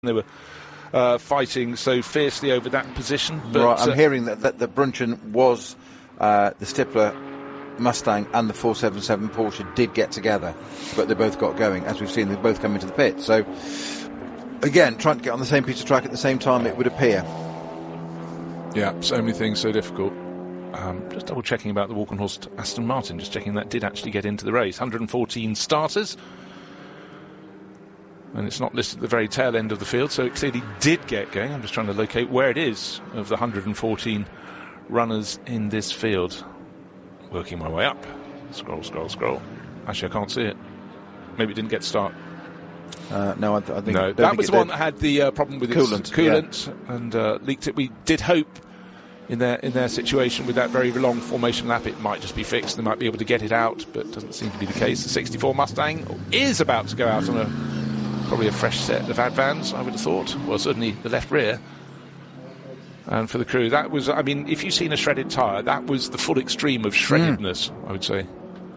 They were fighting so fiercely over that position. But, right, I'm hearing that Brunchen was the Stippler Mustang and the 477 Porsche did get together, but they both got going. As we've seen, they both come into the pit. So, again, trying to get on the same piece of track at the same time, it would appear. Yeah, so many things so difficult. Just double-checking about the Walkenhorst Aston Martin, just checking that did actually get into the race. 114 starters. And it's not listed at the very tail end of the field, so it clearly did get going. I'm just trying to locate where it is of the 114 runners in this field. Working my way up. Scroll. Actually, I can't see it. Maybe it didn't get to start. No, I think... No, that was the one that had the problem with coolant and leaked it. We did hope in their situation with that very long formation lap it might just be fixed. They might be able to get it out, but it doesn't seem to be the case. The 64 Mustang is about to go out on probably a fresh set of Advans, I would have thought. Well, certainly the left rear. And for the crew, that was, I mean, if you've seen a shredded tyre, that was the full extreme of shreddedness, I would say.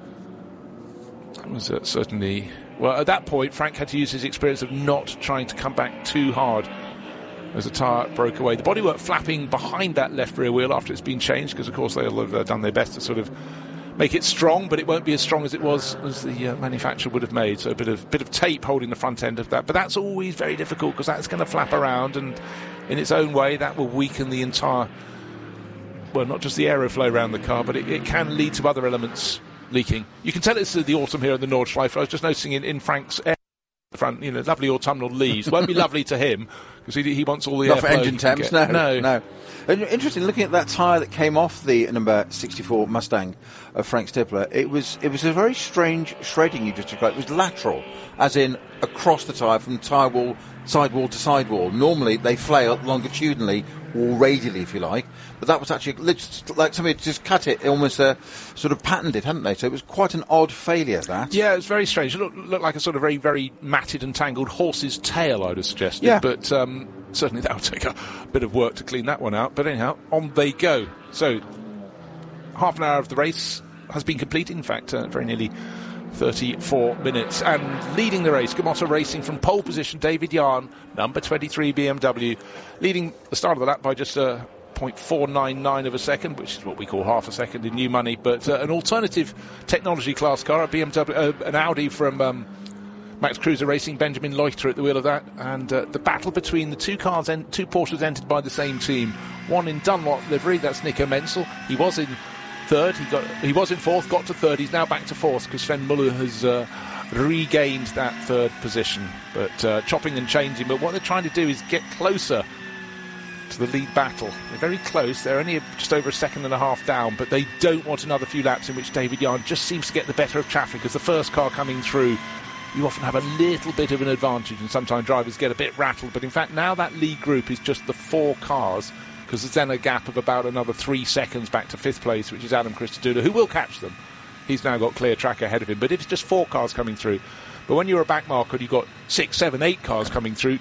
That was certainly... Well, at that point, Frank had to use his experience of not trying to come back too hard as the tyre broke away. The bodywork flapping behind that left rear wheel after it's been changed, because, of course, they'll have done their best to sort of make it strong, but it won't be as strong as it was as the manufacturer would have made. So a bit of tape holding the front end of that. But that's always very difficult, because that's going to flap around, and in its own way, that will weaken the entire, well, not just the aeroflow around the car, but it can lead to other elements leaking. You can tell it's the autumn here in the Nordschleife. I was just noticing in Frank's front, lovely autumnal leaves. Won't be lovely to him, because he wants all the not airflow. For engine temps, no. Interesting, looking at that tyre that came off the number 64 Mustang of Frank Stippler, it was a very strange shredding you just described. It was lateral, as in across the tyre from tyre wall, sidewall to sidewall. Normally they flail longitudinally or radially, if you like, but that was actually like somebody just cut it, almost sort of patterned it, hadn't they? So it was quite an odd failure, that. Yeah, it was very strange. It looked like a sort of very, very matted and tangled horse's tail, I would have suggested. Yeah. But certainly that would take a bit of work to clean that one out. But anyhow, on they go. So half an hour of the race has been completed. In fact, very nearly 34 minutes. And leading the race, Gamotta Racing from pole position, David Yarn, number 23 BMW, leading the start of the lap by just 0.499 of a second, which is what we call half a second in new money. But an alternative technology class car, a BMW, an Audi from Max Cruiser Racing, Benjamin Leuchter at the wheel of that. And the battle between the two cars, two Porsches entered by the same team. One in Dunlop livery, that's Nico Menzel. He was in third, he was in fourth, got to third. He's now back to fourth, because Sven Muller has regained that third position. But chopping and changing. But what they're trying to do is get closer to the lead battle. They're very close. They're only just over a second and a half down, but they don't want another few laps in which David Yarn just seems to get the better of traffic. As the first car coming through, you often have a little bit of an advantage, and sometimes drivers get a bit rattled. But in fact, now that lead group is just the four cars, because there's then a gap of about another 3 seconds back to fifth place, which is Adam Christodoulou, who will catch them. He's now got clear track ahead of him. But it's just 4 cars coming through. But when you're a back marker and you've got 6, 7, 8 cars coming through,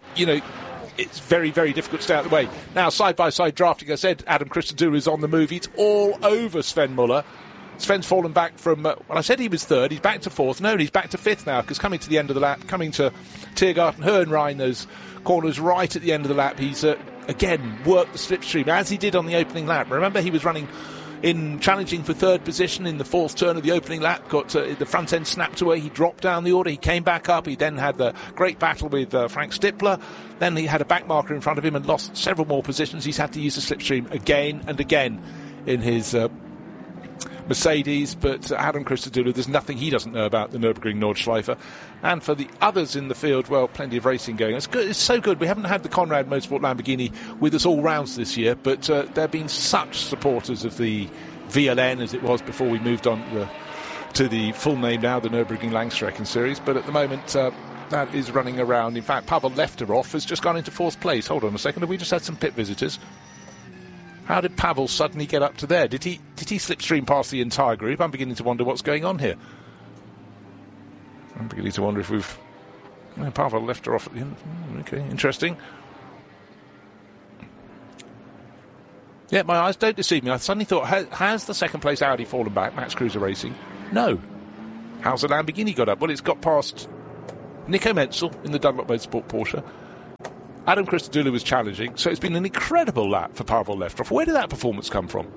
it's very, very difficult to stay out of the way. Now, side-by-side drafting, I said Adam Christodoulou is on the move. It's all over Sven Muller. Sven's fallen back from, I said he was third, he's back to fourth. No, he's back to fifth now, because coming to the end of the lap, coming to Tiergarten, Hohenrhein, those corners right at the end of the lap, he's, again, worked the slipstream, as he did on the opening lap. Remember, he was running in challenging for third position in the fourth turn of the opening lap, got the front end snapped away, he dropped down the order, he came back up, he then had the great battle with Frank Stippler, then he had a back marker in front of him and lost several more positions. He's had to use the slipstream again and again in his Mercedes, but Adam Christodoulou, there's nothing he doesn't know about the Nürburgring Nordschleife. And for the others in the field, well, plenty of racing going. It's good. It's so good. We haven't had the Conrad Motorsport Lamborghini with us all rounds this year, but there have been such supporters of the VLN as it was before we moved on to the full name now, the Nürburgring Langstrecken Series. But at the moment, that is running around. In fact, Pavel Lefterov has just gone into fourth place. Hold on a second. Have we just had some pit visitors? How did Pavel suddenly get up to there? Did he slipstream past the entire group? I'm beginning to wonder what's going on here. I'm beginning to wonder if we've... Pavel left her off at the end. Okay, interesting. Yeah, my eyes don't deceive me. I suddenly thought, has the second place Audi fallen back, Max Cruiser Racing? No. How's the Lamborghini got up? Well, it's got past Nico Menzel in the Dunlop Motorsport Porsche. Adam Christodoulou was challenging, so it's been an incredible lap for Pavel Lefterov. Where did that performance come from?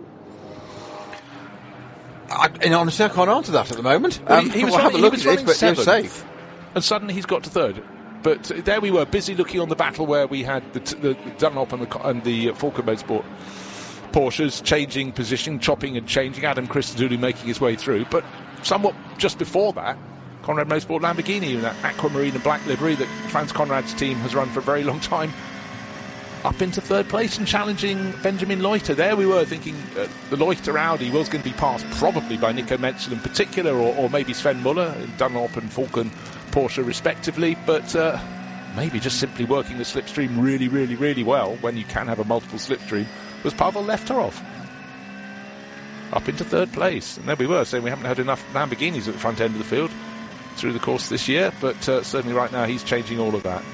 Honestly, I can't answer that at the moment. Well, he was running but seventh, safe. And suddenly he's got to third. But there we were, busy looking on the battle where we had the Dunlop and the Falken Motorsport Porsches changing position, chopping and changing. Adam Christodoulou making his way through. But somewhat just before that, Conrad Motorsport Lamborghini in that aquamarine and black livery that Franz Conrad's team has run for a very long time, up into third place and challenging Benjamin Loiter. There we were thinking the Loiter Audi was going to be passed probably by Nico Menzel in particular, or maybe Sven Muller in Dunlop and Falken Porsche respectively, but maybe just simply working the slipstream really, really, really well when you can have a multiple slipstream was Pavel Lefterov. Up into third place. And there we were saying we haven't had enough Lamborghinis at the front end of the field through the course this year, but certainly right now he's changing all of that.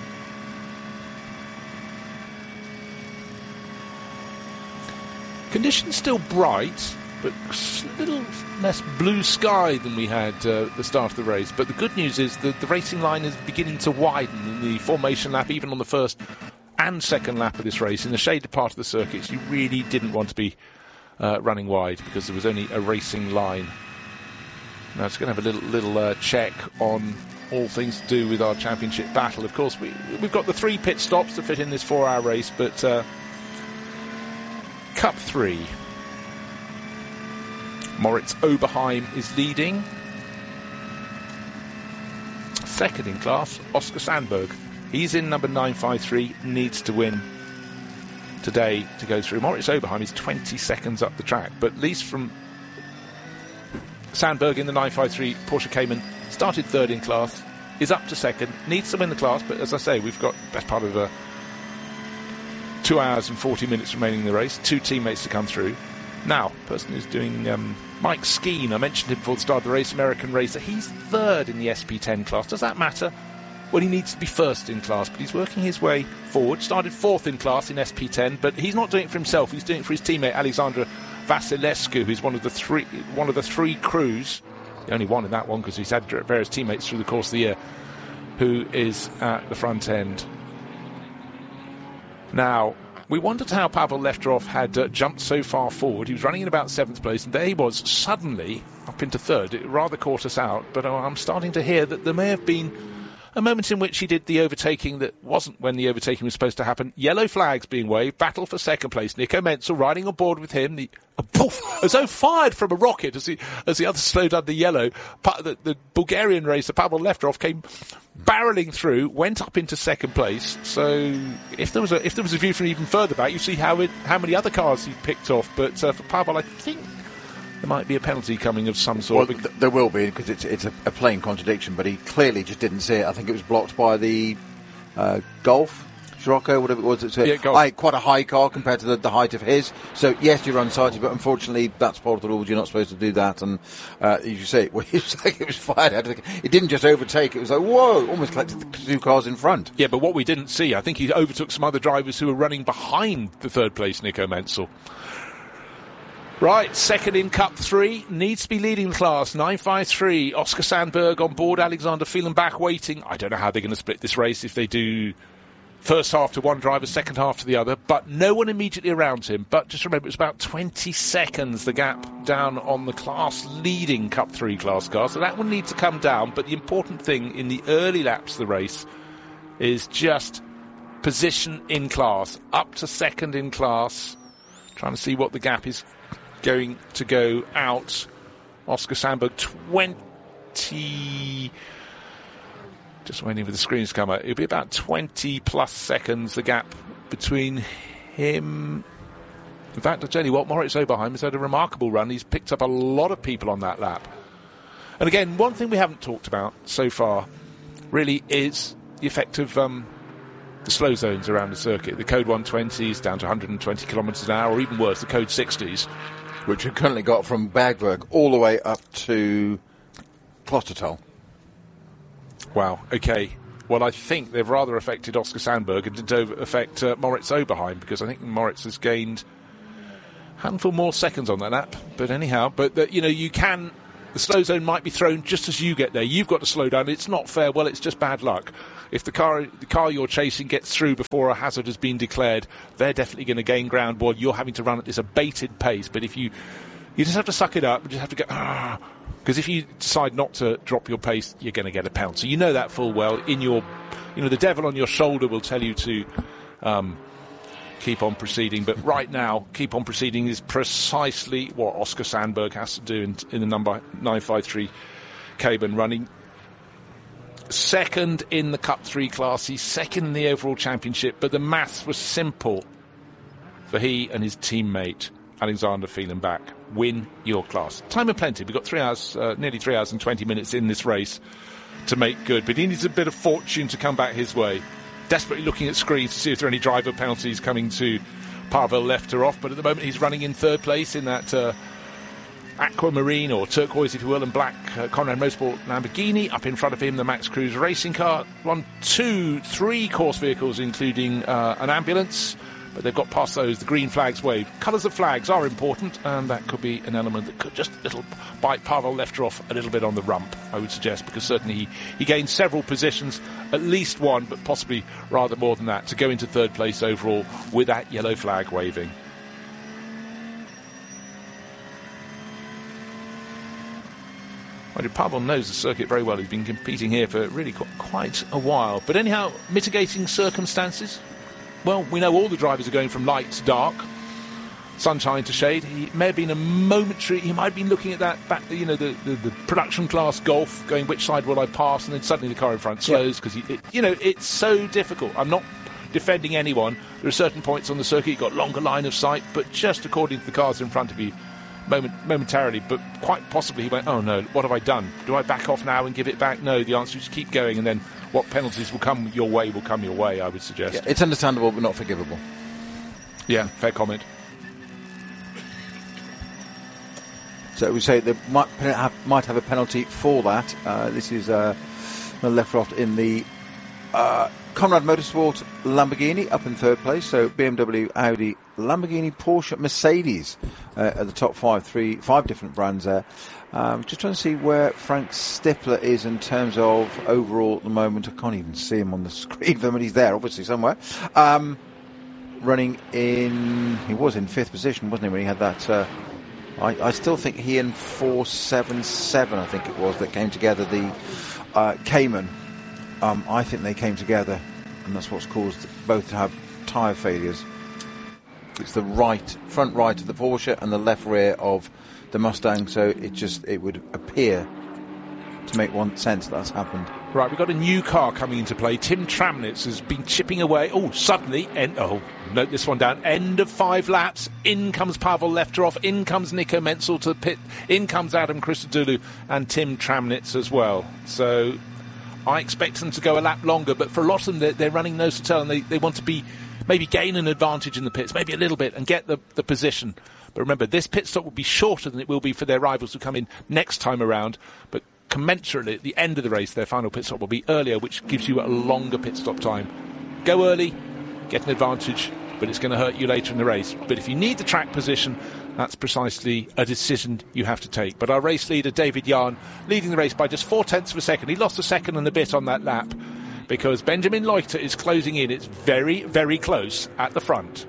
Conditions still bright, but a little less blue sky than we had at the start of the race. But the good news is that the racing line is beginning to widen in the formation lap, even on the first and second lap of this race. In the shaded part of the circuits, you really didn't want to be running wide because there was only a racing line. Now, it's going to have a little check on all things to do with our championship battle. Of course, we've got the 3 pit stops to fit in this 4-hour race, but Cup 3. Moritz Oberheim is leading. Second in class, Oscar Sandberg. He's in number 953, needs to win today to go through. Moritz Oberheim is 20 seconds up the track, but at least from Sandberg in the 953 Porsche Cayman, started third in class, is up to second, needs to win the class, but as I say, we've got best part of 2 hours and 40 minutes remaining in the race, 2 teammates to come through. Now, person who's doing Mike Skeen, I mentioned him before the start of the race, American racer, he's third in the SP10 class. Does that matter? Well, he needs to be first in class, but he's working his way forward. Started fourth in class in SP10, but he's not doing it for himself. He's doing it for his teammate Alexandra Vasilescu, who's one of the three crews, the only one in that one because he's had various teammates through the course of the year, who is at the front end. Now, we wondered how Pavel Lefterov had jumped so far forward. He was running in about 7th place, and there he was suddenly up into third. It rather caught us out, but I'm starting to hear that there may have been a moment in which he did the overtaking that wasn't when the overtaking was supposed to happen. Yellow flags being waved, battle for second place. Nico Menzel riding on board with him. Poof, as though fired from a rocket as the others slowed under yellow. The Bulgarian racer, Pavel Lefterov, came barreling through, went up into second place. So if there was a view from even further back, you see how many other cars he picked off. But for Pavel, I think there might be a penalty coming of some sort. Well, there will be, because it's a plain contradiction, but he clearly just didn't see it. I think it was blocked by the Golf, Scirocco, whatever it was. It's quite a high car compared to the height of his. So, yes, you're unsighted, but unfortunately, that's part of the rules. You're not supposed to do that. And you say, well, it was like it was fired. It didn't just overtake. It was like, whoa, almost collected the 2 cars in front. Yeah, but what we didn't see, I think he overtook some other drivers who were running behind the third place Nico Menzel. Right, second in Cup 3, needs to be leading the class, 953, Oscar Sandberg on board, Alexander Fehlenbach waiting. I don't know how they're going to split this race, if they do first half to one driver, second half to the other, but no one immediately around him. But just remember, it's about 20 seconds, the gap down on the class-leading Cup 3 class car, so that will need to come down. But the important thing in the early laps of the race is just position in class, up to second in class, trying to see what the gap is going to go out. Oscar Sandberg 20, just waiting for the screens to come out. It'll be about 20 plus seconds, the gap between him. In fact, I'll tell you what, Moritz Oberheim has had a remarkable run. He's picked up a lot of people on that lap. And again, one thing we haven't talked about so far really is the effect of the slow zones around the circuit. The code 120s down to 120 kilometres an hour, or even worse, the code 60s. Which we've currently got from Bergberg all the way up to Klostertal. Wow, okay. Well, I think they've rather affected Oscar Sandberg and didn't affect Moritz Oberheim, because I think Moritz has gained a handful more seconds on that lap. But anyhow, you can... The slow zone might be thrown just as you get there. You've got to slow down. It's not fair. Well, it's just bad luck. If the car you're chasing gets through before a hazard has been declared, they're definitely going to gain ground while you're having to run at this abated pace. But if you just have to suck it up, you just have to go, because if you decide not to drop your pace, you're going to get a penalty. You know that full well. The devil on your shoulder will tell you to keep on proceeding. But right now, keep on proceeding is precisely what Oscar Sandberg has to do in the number 953 Cayman, running second in the Cup 3 class. He's second in the overall championship, but the maths was simple for he and his teammate Alexander Fehlenbach. Win your class. Time of plenty. We've got 3 hours, nearly 3 hours and 20 minutes in this race to make good, but he needs a bit of fortune to come back his way. Desperately looking at screens to see if there are any driver penalties coming to Pavel Lefterov, but at the moment he's running in third place in that aquamarine, or turquoise if you will, and black Conrad Motorsport Lamborghini. Up in front of him the Max Cruz racing car. 1, 2, 3 course vehicles, including an ambulance, but they've got past those. The green flags wave. Colours of flags are important, and that could be an element that could just bite Pavel Lefterov a little bit on the rump, I would suggest, because certainly he gained several positions, at least one, but possibly rather more than that, to go into third place overall with that yellow flag waving. Pavel knows the circuit very well. He's been competing here for really quite a while. But anyhow, mitigating circumstances. Well, we know all the drivers are going from light to dark, sunshine to shade. He may have been a momentary. He might have been looking at that back, the production class Golf, going which side will I pass, and then suddenly the car in front slows because it's so difficult. I'm not defending anyone. There are certain points on the circuit you've got longer line of sight, but just according to the cars in front of you. Momentarily, but quite possibly he went, oh no, what have I done? Do I back off now and give it back? No, the answer is keep going, and then what penalties will come your way, I would suggest. Yeah, it's understandable but not forgivable. Yeah, fair comment. So we say they might have a penalty for that. This is Lefterov in the Conrad Motorsport Lamborghini up in third place. So BMW, Audi, Lamborghini, Porsche, Mercedes at the top 5 different brands there. Just trying to see where Frank Stippler is in terms of overall at the moment. I can't even see him on the screen, but he's there obviously somewhere. Running in, he was in 5th position, wasn't he, when he had that... I still think he and 477, I think it was, that came together, the Cayman. I think they came together, and that's what's caused both to have tyre failures. It's the front right of the Porsche and the left rear of the Mustang, so it would appear to make one sense that's happened. Right, we've got a new car coming into play. Tim Tramnitz has been chipping away. Oh, suddenly, note this one down. End of 5 laps. In comes Pavel Lefterov. In comes Nico Menzel to the pit. In comes Adam Christodoulou and Tim Tramnitz as well. So I expect them to go a lap longer, but for a lot of them, they're running nose to tail, and they want to maybe gain an advantage in the pits, maybe a little bit, and get the position. But remember, this pit stop will be shorter than it will be for their rivals who come in next time around, but commensurately at the end of the race, their final pit stop will be earlier, which gives you a longer pit stop time. Go early, get an advantage, but it's going to hurt you later in the race. But if you need the track position, that's precisely a decision you have to take. But our race leader, David Yarn, leading the race by just 0.4 of a second. He lost a second and a bit on that lap because Benjamin Leuchter is closing in. It's very, very close at the front.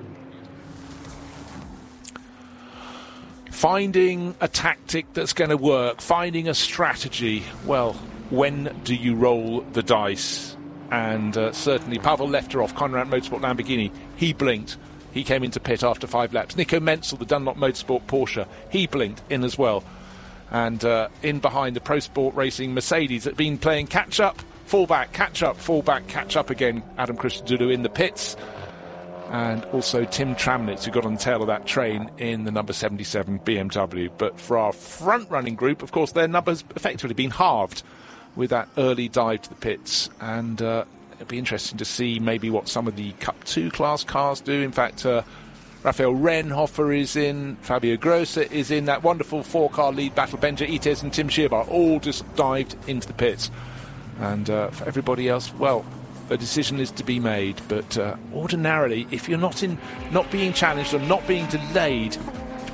Finding a tactic that's going to work, finding a strategy. Well, when do you roll the dice? And certainly Pavel Lefterov, Conrad Motorsport Lamborghini, he blinked. He came into pit after 5 laps. Nico Menzel, the Dunlop Motorsport Porsche, he blinked in as well. And in behind the Pro Sport Racing Mercedes that have been playing catch-up, fall-back, catch-up, fall-back, catch-up again. Adam Christodoulou in the pits. And also Tim Tramnitz, who got on the tail of that train in the number 77 BMW. But for our front-running group, of course, their number's effectively been halved with that early dive to the pits. And it'll be interesting to see maybe what some of the Cup 2 class cars do. In fact, Raphael Renhofer is in, Fabio Grossa is in, that wonderful 4-car lead battle. Benja Ites and Tim Schierbar all just dived into the pits. And for everybody else, well, a decision is to be made, but ordinarily, if you're not being challenged or not being delayed,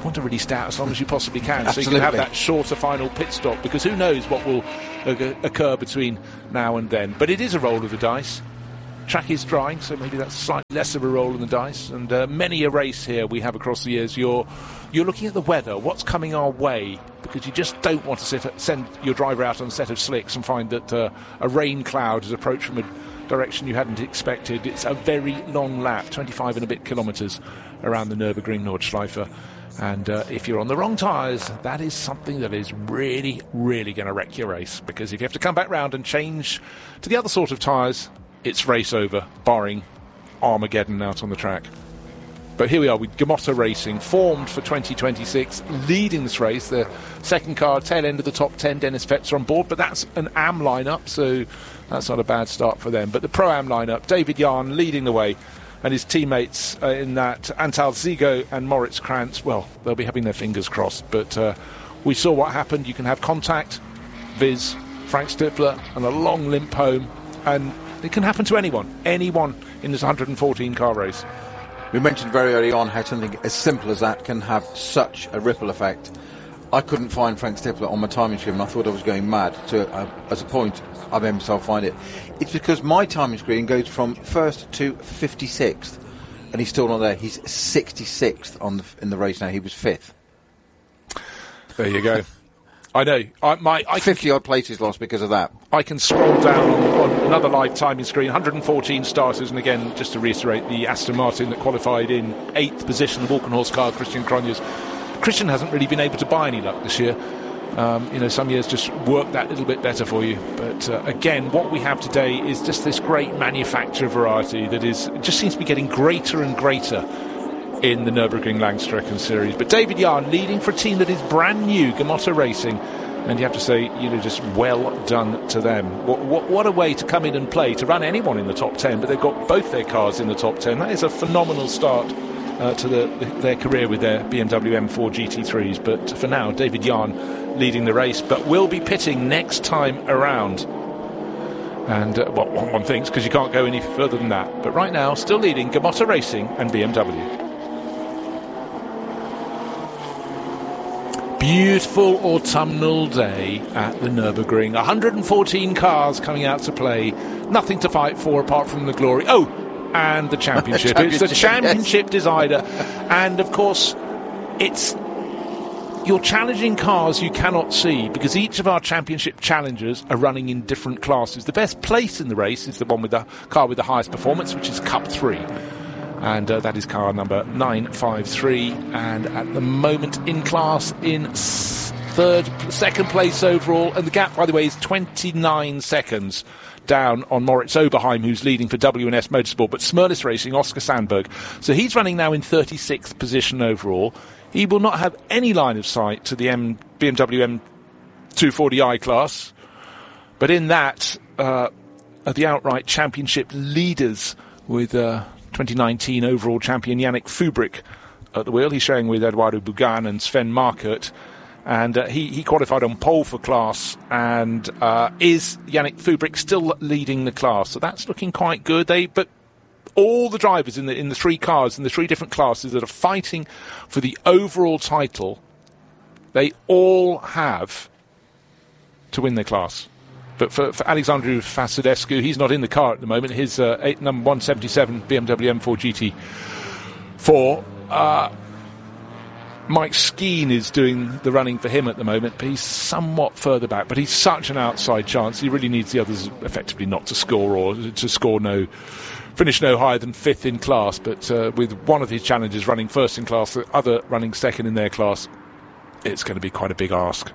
want to really stay out as long as you possibly can, Absolutely. so you can have that shorter final pit stop, because who knows what will occur between now and then. But it is a roll of the dice. Track is drying, so maybe that's slightly less of a roll in the dice. And many a race here we have across the years, you're looking at the weather, what's coming our way, because you just don't want to send your driver out on a set of slicks and find that a rain cloud has approached from a direction you hadn't expected. It's a very long lap, 25 and a bit kilometres around the Nürburgring Nordschleife. And if you're on the wrong tyres, that is something that is really, really going to wreck your race, because if you have to come back round and change to the other sort of tyres, it's race over, barring Armageddon out on the track. But here we are with Gamotta Racing, formed for 2026, leading this race. The second car, tail end of the top 10, Dennis Fetzer on board, but that's an AM lineup, so that's not a bad start for them. But the Pro-Am lineup, David Jahn leading the way, and his teammates in that, Antal Zigo and Moritz Krantz, well, they'll be having their fingers crossed. But we saw what happened. You can have contact, Viz, Frank Stippler, and a long limp home, and it can happen to anyone in this 114-car race. We mentioned very early on how something as simple as that can have such a ripple effect. I couldn't find Frank Stippler on my timing screen, and I thought I was going mad. As a point, I made myself find it. It's because my timing screen goes from 1st to 56th, and he's still not there. He's 66th in the race now. He was 5th. There you go. I know. 50-odd places lost because of that. I can scroll down on another live timing screen, 114 starters, and again, just to reiterate, the Aston Martin that qualified in 8th position, the Walkenhorst car, Christian Cronjes. Christian hasn't really been able to buy any luck this year. Some years just work that little bit better for you. But again, what we have today is just this great manufacturer variety that just seems to be getting greater and greater in the Nürburgring Langstrecken series. But David Jahn leading for a team that is brand new, Gamotta Racing, and you have to say, just well done to them. What a way to come in and play, to run anyone in the top 10, but they've got both their cars in the top 10. That is a phenomenal start to their career with their BMW M4 GT3s. But for now, David Jahn leading the race, but will be pitting next time around. And one thinks, because you can't go any further than that. But right now, still leading Gamotta Racing and BMW. Beautiful autumnal day at the Nürburgring. 114 cars coming out to play. Nothing to fight for apart from the glory. Oh, and the championship. It's the championship decider. And, of course, it's your challenging cars you cannot see, because each of our championship challengers are running in different classes. The best place in the race is the one with the car with the highest performance, which is Cup 3. And that is car number 953. And at the moment in class in second place overall. And the gap, by the way, is 29 seconds down on Moritz Oberheim, who's leading for W&S Motorsport. But Smurlis Racing, Oscar Sandberg. So he's running now in 36th position overall. He will not have any line of sight to the BMW M240i class. But in that, are the outright championship leaders with 2019 overall champion Yannick Fubrick at the wheel. He's showing with Eduardo Bugan and Sven Markert. And he qualified on pole for class. And is Yannick Fubrick still leading the class? So that's looking quite good. But all the drivers in the three cars, in the three different classes that are fighting for the overall title, they all have to win their class. But for Alexandru Vasilescu, he's not in the car at the moment. His number 177 BMW M4 GT4. Mike Skeen is doing the running for him at the moment, but he's somewhat further back. But he's such an outside chance. He really needs the others effectively not to score, or to finish no higher than 5th in class. But with one of his challengers running first in class, the other running second in their class, it's going to be quite a big ask.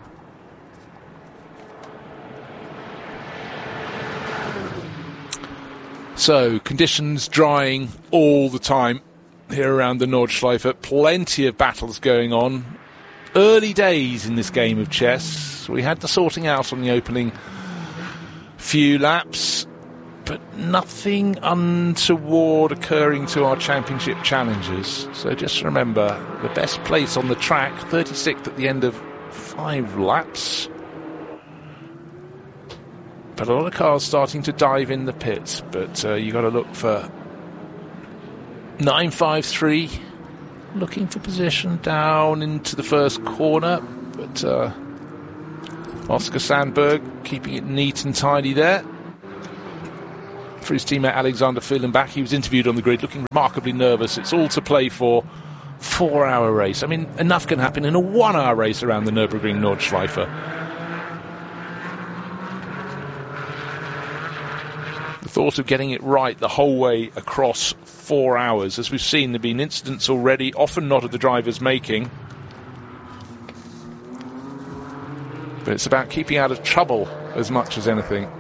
So, conditions drying all the time here around the Nordschleife. Plenty of battles going on. Early days in this game of chess. We had the sorting out on the opening few laps, but nothing untoward occurring to our championship challengers. So just remember, the best place on the track, 36th at the end of 5 laps. But a lot of cars starting to dive in the pits. But you got to look for 953 looking for position down into the first corner, but Oscar Sandberg keeping it neat and tidy there. For his teammate Alexander Fehlenbach, he was interviewed on the grid looking remarkably nervous. It's all to play for. 4-hour race. I mean, enough can happen in a 1-hour race around the Nürburgring Nordschleife. The thought of getting it right the whole way across 4 hours, as we've seen, there have been incidents already, often not of the driver's making. But it's about keeping out of trouble as much as anything.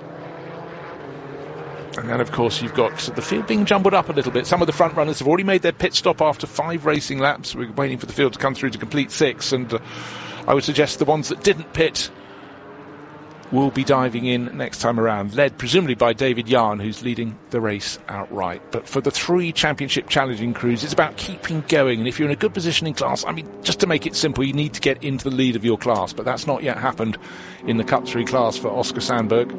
And then, of course, you've got the field being jumbled up a little bit. Some of the front runners have already made their pit stop after 5 racing laps. We're waiting for the field to come through to complete 6. And I would suggest the ones that didn't pit will be diving in next time around, led presumably by David Yarn, who's leading the race outright. But for the 3 championship challenging crews, it's about keeping going. And if you're in a good position in class, I mean, just to make it simple, you need to get into the lead of your class. But that's not yet happened in the Cup 3 class for Oscar Sandberg.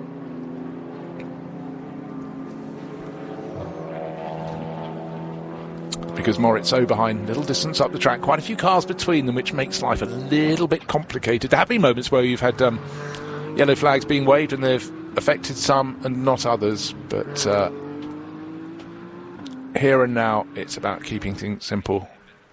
Because Moritz Oberheim, little distance up the track, quite a few cars between them, which makes life a little bit complicated. There have been moments where you've had yellow flags being waved and they've affected some and not others, but here and now it's about keeping things simple.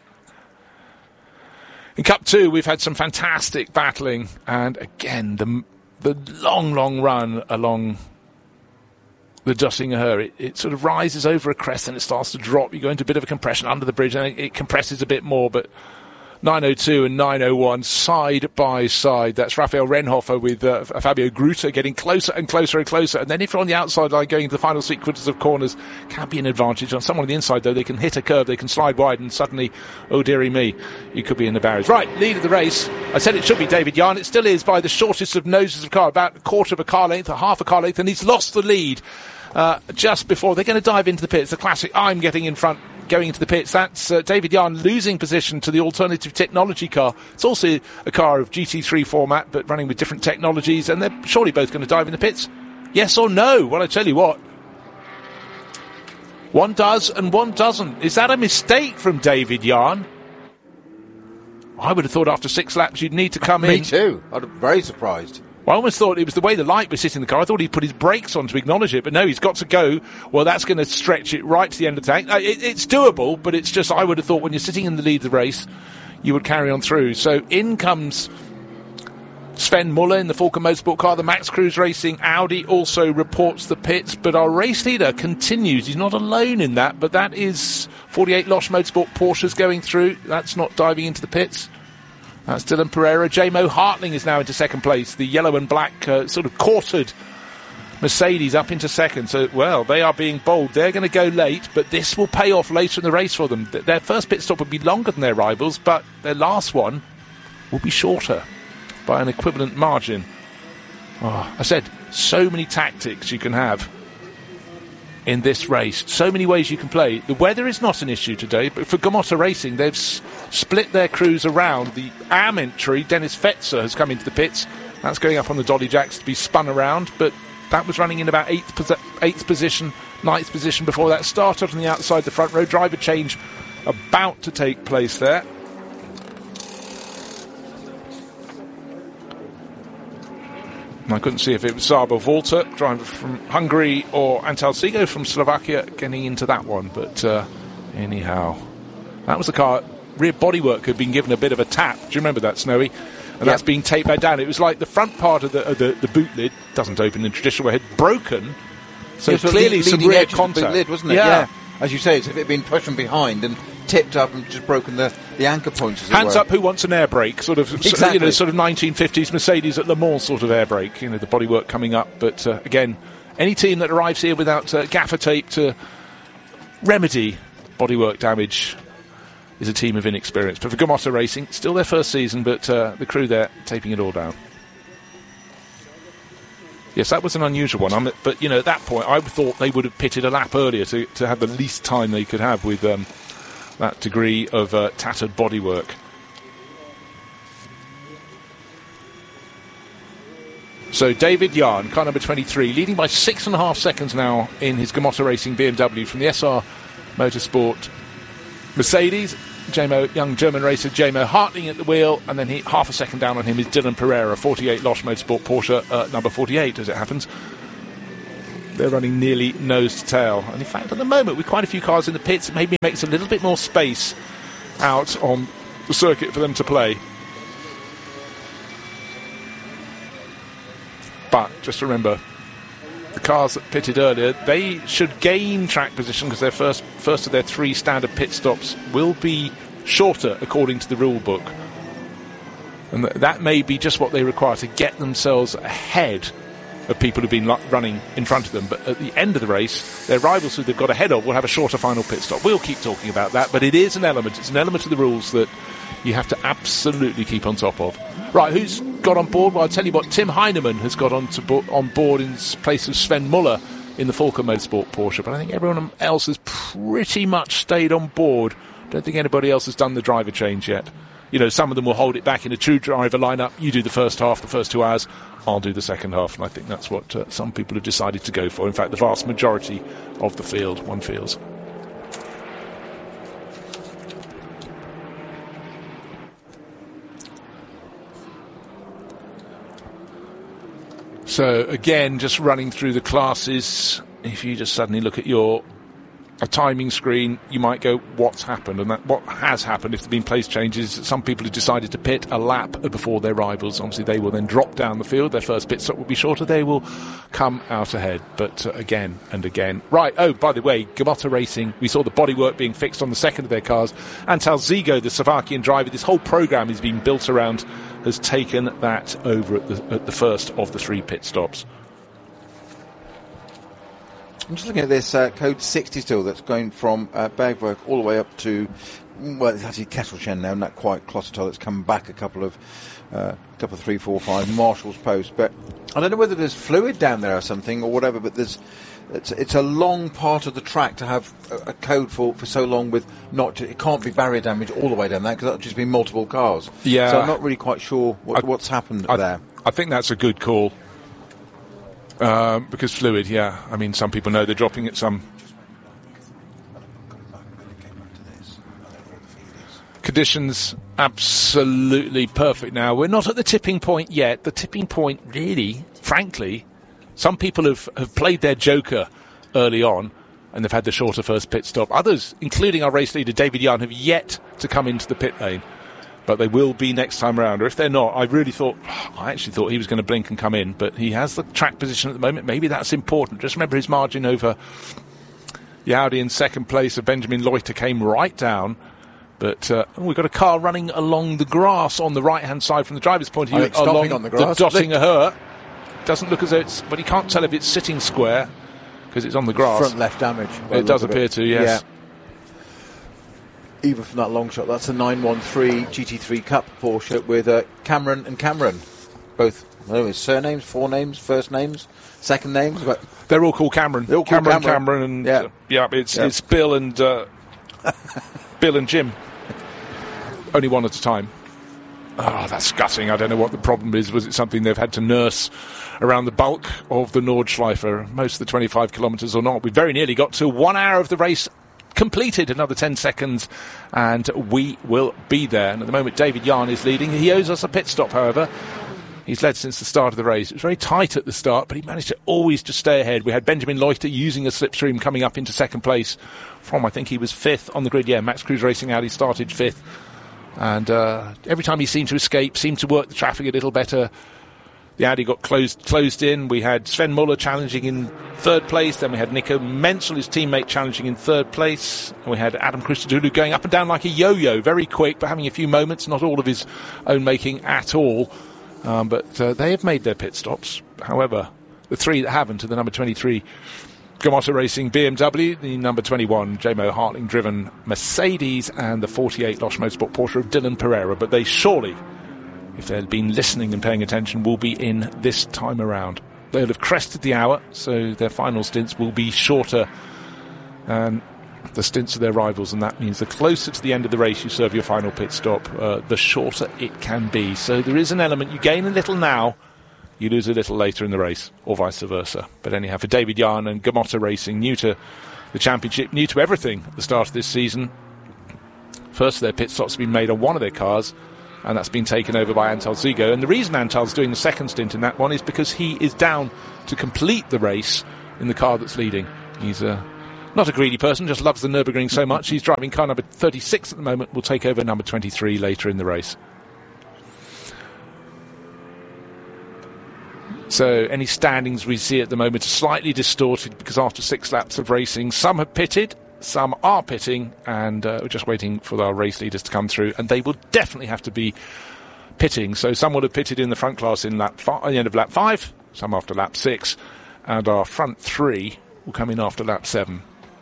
In Cup 2 we've had some fantastic battling, and again the long run along the Döttinger, it sort of rises over a crest and it starts to drop. You go into a bit of a compression under the bridge and it compresses a bit more, but 902 and 901 side by side. That's Raphael Renhofer with Fabio Gruter getting closer and closer and closer. And then if you're on the outside line going into the final sequences of corners, can be an advantage. On someone on the inside, though, they can hit a curve, they can slide wide, and suddenly, oh dearie me, you could be in the barriers. Right, lead of the race. I said it should be David Yarn. It still is by the shortest of noses of car, about a quarter of a car length, half a car length, and he's lost the lead just before. They're going to dive into the pits. The classic, I'm getting in front, going into the pits. That's David Yarn losing position to the alternative technology car. It's also a car of GT3 format, but running with different technologies, and they're surely both going to dive in the pits. Yes or no? Well, I tell you what. One does and one doesn't. Is that a mistake from David Yarn? I would have thought after 6 laps you'd need to come in. Me too. I'm very surprised. Well, I almost thought it was the way the light was hitting the car. I thought he'd put his brakes on to acknowledge it, but no, he's got to go. Well, that's going to stretch it right to the end of the tank. It's doable, but it's just, I would have thought when you're sitting in the lead of the race, you would carry on through. So in comes Sven Muller in the Falken Motorsport car. The Max Cruz Racing Audi also reports the pits, but our race leader continues. He's not alone in that, but that is 48 Losch Motorsport Porsches going through. That's not diving into the pits. That's Dylan Pereira. J-Mo Hartling is now into second place. The yellow and black sort of quartered Mercedes up into second. So, well, they are being bold. They're going to go late, but this will pay off later in the race for them. Their first pit stop would be longer than their rivals, but their last one will be shorter by an equivalent margin. Oh, I said, so many tactics you can have in this race. So many ways you can play. The weather is not an issue today, but for Gamotta Racing, they've split their crews around. The AM entry, Dennis Fetzer, has come into the pits. That's going up on the dolly jacks to be spun around, but that was running in about 8th position, 9th position before that. Started on the outside, the front row. Driver change about to take place there. I couldn't see if it was Szabo Volta, driver from Hungary, or Antal Sigo from Slovakia getting into that one. But anyhow, that was the car. Rear bodywork had been given a bit of a tap. Do you remember that, Snowy? And that's being taped back down. It was like the front part of the boot lid doesn't open in traditional way, had broken. So clearly some rear contact. Lid, wasn't it? Yeah. As you say, it's if it had been pushed from behind and tipped up and just broken the anchor points. Hands up, who wants an air brake? Sort of, exactly. Sort of 1950s Mercedes at Le Mans sort of air brake. The bodywork coming up. But again, any team that arrives here without gaffer tape to remedy bodywork damage is a team of inexperience. But for Gamotta Racing, still their first season, but the crew there taping it all down. Yes, that was an unusual one. But, at that point, I thought they would have pitted a lap earlier to have the least time they could have with that degree of tattered bodywork. So David Yarn, car number 23, leading by 6.5 seconds now in his Gamotta Racing BMW from the SR Motorsport Mercedes. young German racer Jamo Hartling at the wheel, and then half a second down on him is Dylan Pereira, 48 Losch Motorsport Porsche, number 48 as it happens. They're running nearly nose to tail. And in fact, at the moment, with quite a few cars in the pits, it maybe makes a little bit more space out on the circuit for them to play. But just remember, the cars that pitted earlier, they should gain track position because their first of their 3 standard pit stops will be shorter according to the rule book. And that may be just what they require to get themselves ahead of people who've been running in front of them. But at the end of the race, their rivals who they've got ahead of will have a shorter final pit stop. We'll keep talking about that, but it is an element. It's an element of the rules that you have to absolutely keep on top of. Right, who's got on board? Well, I'll tell you what, Tim Heinemann has got on board in place of Sven Muller in the Falken Motorsport Porsche, but I think everyone else has pretty much stayed on board. Don't think anybody else has done the driver change yet. You know, some of them will hold it back in a true driver lineup. You do the first half, the first 2 hours. I'll do the second half, and I think that's what some people have decided to go for. In fact, the vast majority of the field, one feels. So, again, just running through the classes, if you just suddenly look at a timing screen, you might go, what's happened? And what has happened, if there have been place changes, some people have decided to pit a lap before their rivals. Obviously, they will then drop down the field. Their first pit stop will be shorter. They will come out ahead. But again and again. Right, by the way, Gamotta Racing, we saw the bodywork being fixed on the second of their cars. Antal Zigo, the Slovakian driver, this whole programme is being built around, has taken that over at the first of the 3 pit stops. I'm just looking at this code 60 still that's going from Bergwerk all the way up to, well, it's actually Kesselchen now, not quite Klosterdal. It's come back a couple of 3, 4, 5 Marshall's Post. But I don't know whether there's fluid down there or something or whatever, but it's a long part of the track to have a code for so long with it can't be barrier damage all the way down there because that'll just be multiple cars. Yeah. So I'm not really quite sure what's happened there. I think that's a good call. Because fluid, yeah. I mean, some people know they're dropping it some. Conditions absolutely perfect now. We're not at the tipping point yet. The tipping point, really, frankly, some people have played their joker early on and they've had the shorter first pit stop. Others, including our race leader, David Yarn, have yet to come into the pit lane. But they will be next time around. Or if they're not, I actually thought he was going to blink and come in. But he has the track position at the moment. Maybe that's important. Just remember his margin over the Audi in second place of Benjamin Leuchter came right down. But we've got a car running along the grass on the right-hand side from the driver's point of view. Along on the grass. The Dottinger doesn't look as though it's... But he can't tell if it's sitting square because it's on the grass. Front left damage. It does appear to, yes. Yeah. Even from that long shot, that's a 913 GT3 Cup Porsche with Cameron and Cameron. Both, surnames, forenames, first names, second names. But they're all called Cameron. They're all called Cameron, and it's Bill and Bill and Jim. Only one at a time. Oh, that's gutting. I don't know what the problem is. Was it something they've had to nurse around the bulk of the Nordschleife, most of the 25 kilometres or not? We very nearly got to 1 hour of the race completed, another 10 seconds, and we will be there. And at the moment, David Yarn is leading. He owes us a pit stop, however. He's led since the start of the race. It was very tight at the start, but he managed to always just stay ahead. We had Benjamin Leuchter using a slipstream coming up into second place from, I think he was 5th on the grid. Yeah, Max Cruz Racing Audi started 5th. And every time he seemed to escape, seemed to work the traffic a little better. The Audi got closed in. We had Sven Muller challenging in 3rd place. Then we had Nico Menzel, his teammate, challenging in 3rd place. And we had Adam Christodoulou going up and down like a yo-yo, very quick, but having a few moments, not all of his own making at all. But they have made their pit stops. However, the 3 that haven't are the number 23 Gamotta Racing BMW, the number 21 Jamo Hartling driven Mercedes, and the 48 Losch Motorsport Porsche of Dylan Pereira. But they surely, if they'd been listening and paying attention, will be in this time around. They'll have crested the hour, so their final stints will be shorter than the stints of their rivals, and that means the closer to the end of the race you serve your final pit stop, the shorter it can be. So there is an element. You gain a little now, you lose a little later in the race, or vice versa. But anyhow, for David Yarn and Gamotta Racing, new to the championship, new to everything at the start of this season, First of their pit stops have been made on one of their cars, and that's been taken over by Antal Zigo. And the reason Antal's doing the second stint in that one is because he is down to complete the race in the car that's leading. He's not a greedy person, just loves the Nürburgring so much. He's driving car number 36 at the moment, will take over number 23 later in the race. So any standings we see at the moment are slightly distorted because after 6 laps of racing, some have pitted, some are pitting, and we're just waiting for our race leaders to come through, and they will definitely have to be pitting. So some would have pitted in the front class in at the end of lap 5, some after lap 6, and our front 3 will come in after lap 7.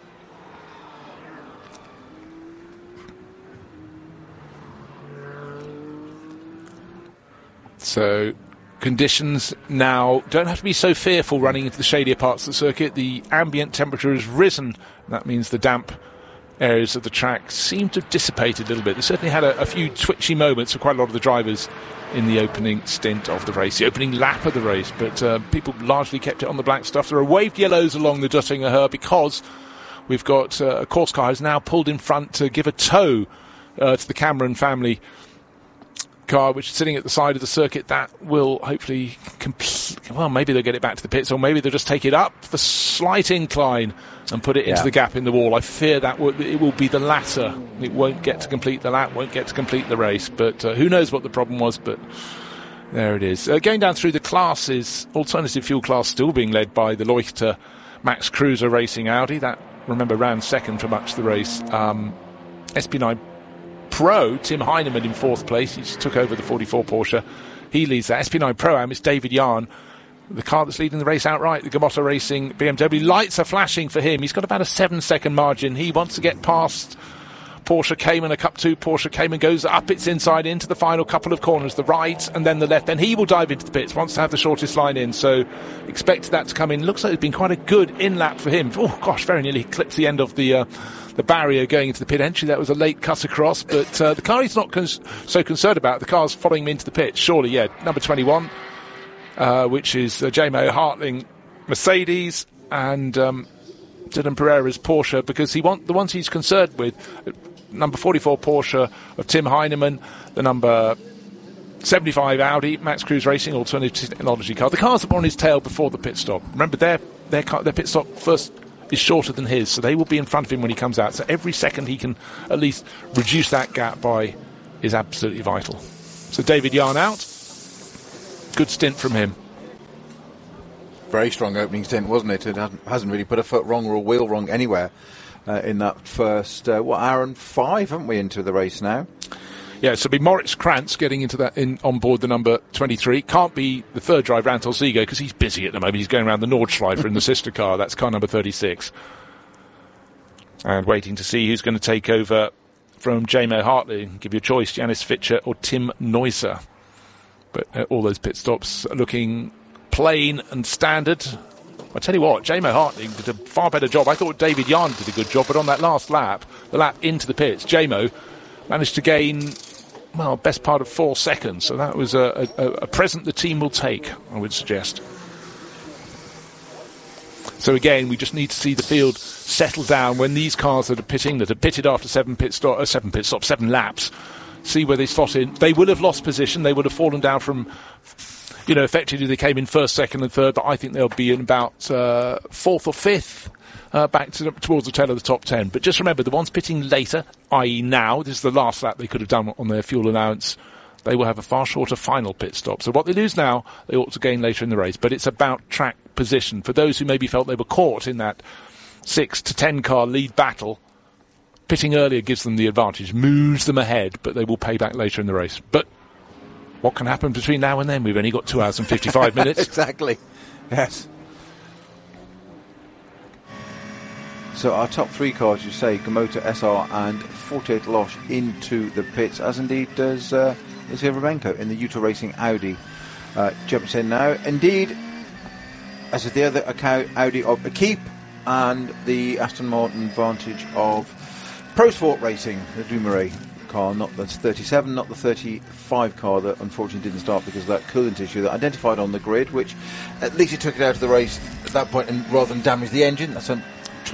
So conditions now don't have to be so fearful running into the shadier parts of the circuit. The ambient temperature has risen. That means the damp areas of the track seem to have dissipated a little bit. They certainly had a few twitchy moments for quite a lot of the drivers in the opening stint of the race, the opening lap of the race, but people largely kept it on the black stuff. There are waved yellows along the Duttinger Her because we've got a course car has now pulled in front to give a tow to the Cameron family car, which is sitting at the side of the circuit. That will hopefully maybe they'll get it back to the pits, or maybe they'll just take it up the slight incline and put it into the gap in the wall. I fear that it will be the latter. It won't get to complete the lap, won't get to complete the race, but who knows what the problem was, but there it is. Going down through the classes, alternative fuel class still being led by the Leuchter Max Cruiser Racing Audi. That, remember, ran second for much of the race. SP9 Pro, Tim Heinemann in 4th place. He took over the 44 Porsche. He leads that. SP9 Pro-Am, it's David Yarn, the car that's leading the race outright. The Gamotta Racing BMW. Lights are flashing for him. He's got about a 7-second margin. He wants to get past Porsche Cayman, a Cup 2 Porsche Cayman, goes up its inside into the final couple of corners, the right and then the left. Then he will dive into the pits, wants to have the shortest line in, so expect that to come in. Looks like it's been quite a good in-lap for him. Oh gosh, very nearly clips the end of the barrier going into the pit entry. That was a late cut across, but the car he's not so concerned about. The car's following him into the pit, surely, yeah. Number 21, which is J-Mo Hartling Mercedes, and Dylan Pereira's Porsche, because the ones he's concerned with, number 44 Porsche of Tim Heinemann, the number 75 Audi, Max Cruise Racing, alternative technology car. The cars are on his tail before the pit stop. Remember, their pit stop first is shorter than his, so they will be in front of him when he comes out. So every second he can at least reduce that gap by is absolutely vital. So David Yarn out. Good stint from him. Very strong opening stint, wasn't it? It hasn't really put a foot wrong or a wheel wrong anywhere in that first, hour and 5, haven't we, into the race now? Yeah, so it'll be Moritz Krantz getting into that on board the number 23. Can't be the third driver, Antal Zigo, because he's busy at the moment. He's going around the Nordschleife in the sister car. That's car number 36. And waiting to see who's going to take over from J-Mo Hartley. Give you a choice, Janis Fitcher or Tim Neusser. But all those pit stops are looking plain and standard. I tell you what, J-Mo Hartley did a far better job. I thought David Yarn did a good job, but on that last lap, the lap into the pits, J-Mo managed to gain, best part of 4 seconds. So that was a present the team will take, I would suggest. So again, we just need to see the field settle down when these cars that are pitted after 7 laps, see where they slot in. They will have lost position. They would have fallen down from, effectively they came in first, second and third, but I think they'll be in about 4th or 5th. Back towards the tail of the top 10. But just remember, the ones pitting later, i.e. now, this is the last lap they could have done on their fuel allowance, they will have a far shorter final pit stop. So what they lose now, they ought to gain later in the race. But it's about track position. For those who maybe felt they were caught in that 6 to 10 car lead battle, pitting earlier gives them the advantage, moves them ahead, but they will pay back later in the race. But what can happen between now and then? We've only got 2 hours and 55 minutes. Exactly. Yes. So our top 3 cars, you say, Gamotta SR and 48 Losch into the pits, as indeed does Ilya Remenko in the Uta Racing Audi. Jumps in now. Indeed, as is the other Audi of Equipe and the Aston Martin Vantage of Pro Sport Racing, the Dumoulin car, not the 37, not the 35 car that unfortunately didn't start because of that coolant issue that identified on the grid, which at least it took it out of the race at that point and rather than damage the engine. That's trying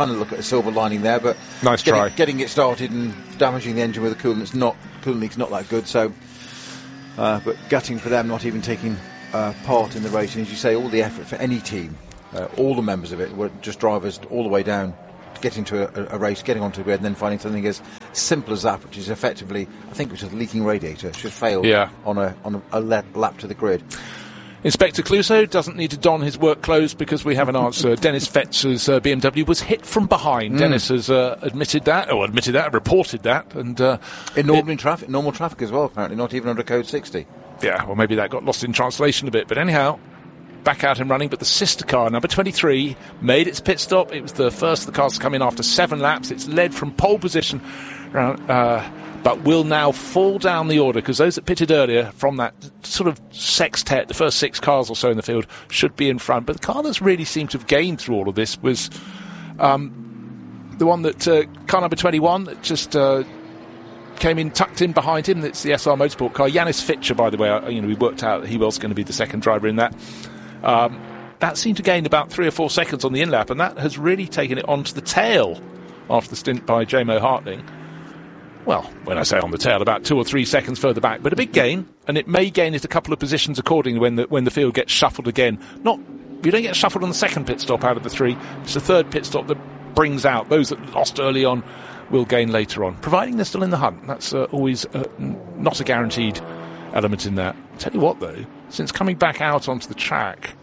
trying to look at a silver lining there, but nice try. Getting it started and damaging the engine with the coolant leak's not that good. So, but gutting for them not even taking part in the race. And as you say, all the effort for any team, all the members of it were just drivers all the way down to get into a race, getting onto the grid, and then finding something as simple as that, which is effectively, I think it was a leaking radiator, should fail on a lap to the grid. Inspector Clouseau doesn't need to don his work clothes because we have an answer. Dennis Fetz's BMW was hit from behind. Dennis has reported that. And in normal traffic as well, apparently, not even under code 60. Yeah, well, maybe that got lost in translation a bit. But anyhow, back out and running. But the sister car, number 23, made its pit stop. It was the first of the cars to come in after 7 laps. It's led from pole position but will now fall down the order because those that pitted earlier from that sort of sextet, the first 6 cars or so in the field, should be in front. But the car that's really seemed to have gained through all of this was the one that car number 21 that just came in, tucked in behind him. It's the SR Motorsport car. Yanis Fitcher, by the way, we worked out that he was going to be the second driver in that. That seemed to gain about 3 or 4 seconds on the in-lap, and that has really taken it onto the tail after the stint by J-Mo Hartling. Well, when I say on the tail, about 2 or 3 seconds further back, but a big gain, and it may gain it a couple of positions accordingly when the field gets shuffled again. You don't get shuffled on the second pit stop out of the 3. It's the third pit stop that brings out those that lost early on will gain later on, providing they're still in the hunt. That's always not a guaranteed element in that. I'll tell you what, though, since coming back out onto the track,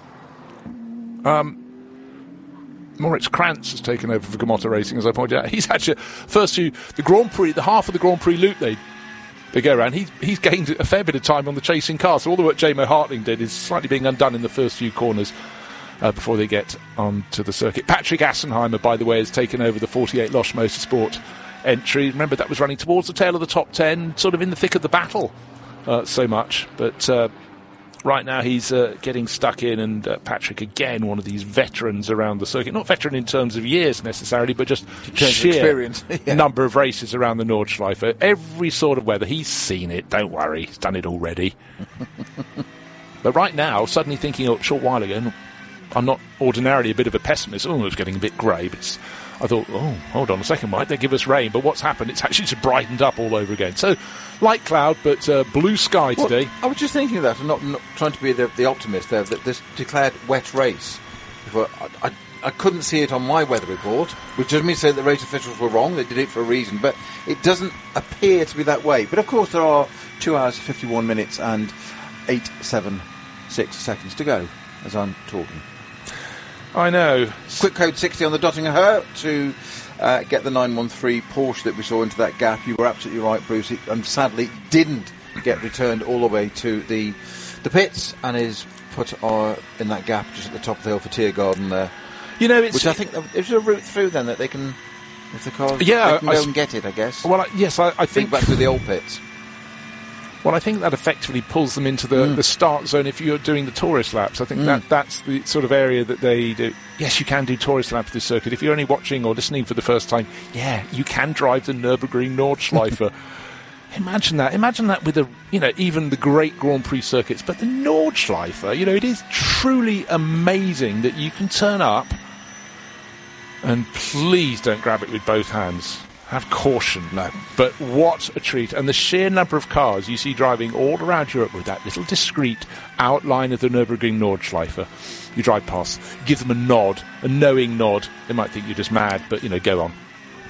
Moritz Krantz has taken over for Gamotta Racing, as I pointed out. He's actually the Grand Prix, the half of the Grand Prix loop they go around. He's gained a fair bit of time on the chasing car. So all the work J-Mo Hartling did is slightly being undone in the first few corners before they get onto the circuit. Patrick Assenheimer, by the way, has taken over the 48 Losch Motorsport entry. Remember, that was running towards the tail of the top 10, sort of in the thick of the battle so much. But right now he's getting stuck in, and Patrick, again, one of these veterans around the circuit. Not veteran in terms of years necessarily, but just sheer experience. Number of races around the Nordschleife. Every sort of weather. He's seen it, don't worry. He's done it already. But right now, suddenly thinking a short while ago, I'm not ordinarily a bit of a pessimist. Oh, it's getting a bit grey, but I thought, hold on a second, might they give us rain? But what's happened? It's actually just brightened up all over again. So, light cloud, but blue sky today. Well, I was just thinking of that, and not trying to be the optimist there, that this declared wet race. I couldn't see it on my weather report, which doesn't mean to say that the race officials were wrong. They did it for a reason, but it doesn't appear to be that way. But, of course, there are 2 hours, 51 minutes and 876 seconds to go as I'm talking. I know. Quick code 60 on the Dottinger to get the 913 Porsche that we saw into that gap. You were absolutely right, Bruce. And sadly didn't get returned all the way to the pits and is put in that gap just at the top of the hill for Tiergarten there. Which I think is a route through then that they can, if the cars, they can go and get it, I guess. Well, yes, I think back to the old pits. Well, I think that effectively pulls them into the start zone if you're doing the tourist laps. I think that's the sort of area that they do. Yes, you can do tourist laps of this circuit. If you're only watching or listening for the first time, you can drive the Nürburgring Nordschleife. Imagine that with even the great Grand Prix circuits, but the Nordschleife, it is truly amazing that you can turn up, and please don't grab it with both hands. Have caution. No. But what a treat. And the sheer number of cars you see driving all around Europe with that little discreet outline of the Nürburgring Nordschleife. You drive past, give them a nod, a knowing nod. They might think you're just mad, but, go on.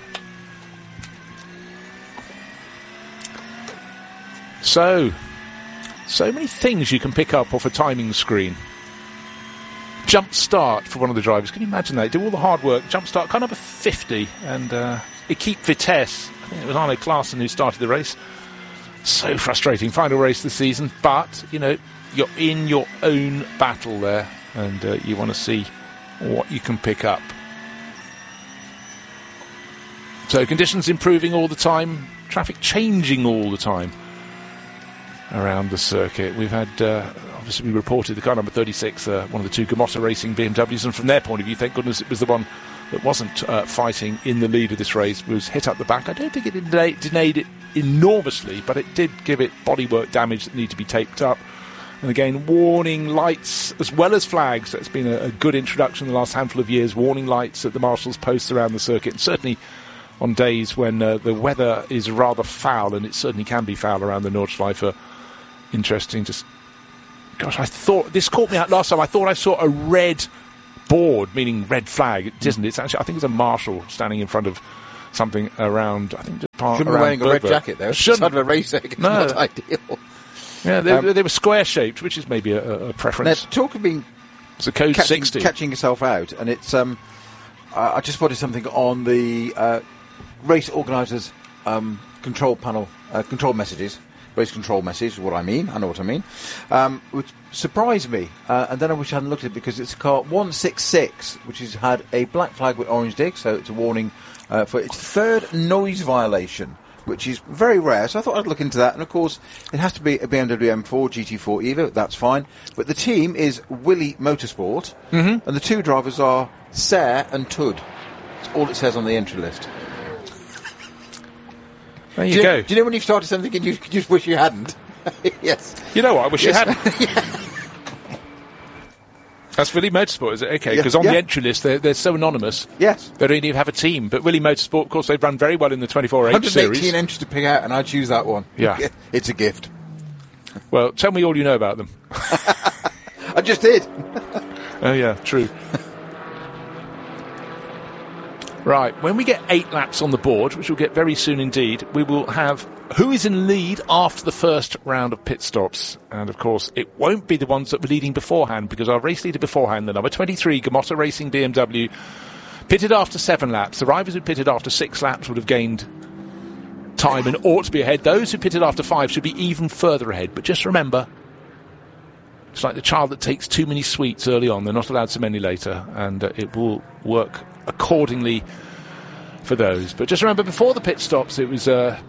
So many things you can pick up off a timing screen. Jump start for one of the drivers. Can you imagine that? Do all the hard work. Jump start, car number 50, and Equipe Vitesse. I think it was Arno Klaassen who started the race. So frustrating. Final race this season, but you're in your own battle there, and you want to see what you can pick up. So conditions improving all the time, traffic changing all the time around the circuit. We've had obviously we reported the car number 36, one of the 2 Gamotta Racing BMWs, and from their point of view, thank goodness it was the one that wasn't fighting in the lead of this race, was hit up the back. I don't think it delayed it enormously, but it did give it bodywork damage that needed to be taped up. And again, warning lights as well as flags. That's been a good introduction in the last handful of years. Warning lights at the marshals' posts around the circuit. And certainly on days when the weather is rather foul, and it certainly can be foul around the Nordschleife. Interesting. Gosh, I thought this caught me out last time. I thought I saw a red board, meaning red flag. It isn't. It's actually, I think it's a marshal standing in front of something around. I think just shouldn't be wearing a red jacket though. Shouldn't. Side of a race. It's not ideal. Yeah, they were square-shaped, which is maybe a preference. Now, talk of being it's a code 60. Catching yourself out, and it's. I just spotted something on the race organisers' control panel, control messages. Race control message is what I mean. I know what I mean. Which surprised me, and then I wish I hadn't looked at it because it's car 166, which has had a black flag with orange dick, so it's a warning for its third noise violation, which is very rare. So I thought I'd look into that. And of course, it has to be a BMW M4 GT4 Evo. That's fine. But the team is Willy Motorsport, and the two drivers are Serre and Tud. That's all it says on the entry list. There you go. Do you know when you've started something and you just wish you hadn't? Yes. You know what? I wish you hadn't. That's Willy Motorsport, is it? Okay, because on the entry list, they're so anonymous. Yes. They don't even have a team. But Willy Motorsport, of course, they've run very well in the 24H series. 118 entries to pick out, and I choose that one. Yeah. It's a gift. Well, tell me all you know about them. I just did. Oh, yeah, true. Right, when we get 8 laps on the board, which we'll get very soon indeed, we will have who is in lead after the first round of pit stops. And, of course, it won't be the ones that were leading beforehand, because our race leader beforehand, the number 23, Gamotta Racing BMW, pitted after 7 laps. The drivers who pitted after 6 laps would have gained time and ought to be ahead. Those who pitted after 5 should be even further ahead. But just remember, it's like the child that takes too many sweets early on. They're not allowed so many later, and it will work accordingly for those. But just remember, before the pit stops, it was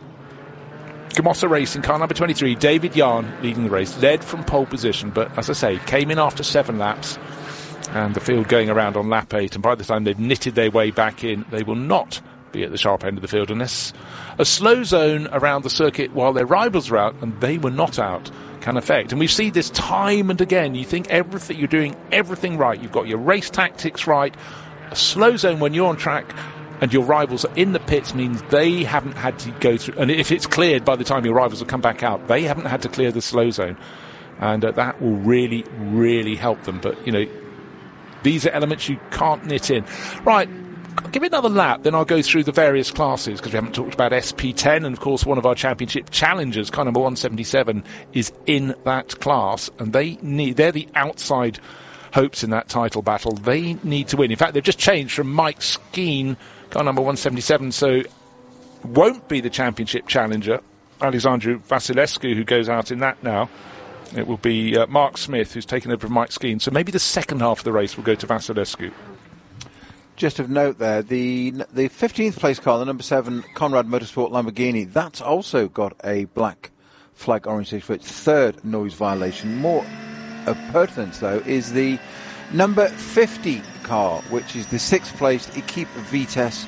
Gamotta Racing, car number 23, David Yarn, leading the race, led from pole position, but as I say, came in after 7 laps, and the field going around on lap 8, and by the time they've knitted their way back in, they will not be at the sharp end of the field unless a slow zone around the circuit while their rivals are out, and they were not out, can affect. And we've seen this time and again. You think you're doing everything right. You've got your race tactics right. A slow zone when you're on track and your rivals are in the pits means they haven't had to go through, and if it's cleared by the time your rivals will come back out, they haven't had to clear the slow zone, and that will really, really help them. But, you know, these are elements you can't knit in. Right, I'll give it another lap, then I'll go through the various classes, because we haven't talked about SP10, and of course one of our championship challengers, car number 177, is in that class, and they're the outside hopes in that title battle. They need to win. In fact, they've just changed from Mike Skeen, car number 177, so won't be the championship challenger, Alexandru Vasilescu, who goes out in that now. It will be Mark Smith, who's taken over from Mike Skeen, so maybe the second half of the race will go to Vasilescu. Just of note there, the 15th place car, the number 7 Conrad Motorsport Lamborghini, that's also got a black flag orange for its third noise violation. More of pertinence, though, is the number 50 car, which is the 6th placed Equipe Vitesse